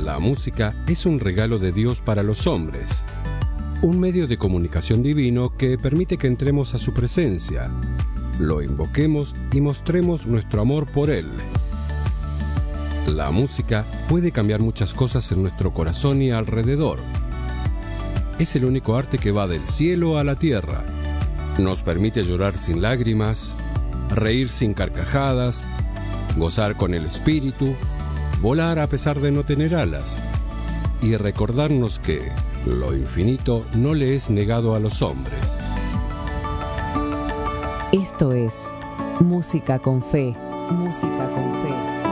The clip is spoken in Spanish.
La música es un regalo de Dios para los hombres, un medio de comunicación divino que permite que entremos a su presencia, lo invoquemos y mostremos nuestro amor por Él. La música puede cambiar muchas cosas en nuestro corazón y alrededor. Es el único arte que va del cielo a la tierra. Nos permite llorar sin lágrimas, reír sin carcajadas, gozar con el espíritu, volar a pesar de no tener alas, y recordarnos que lo infinito no le es negado a los hombres. Esto es Música con Fe. Música con Fe.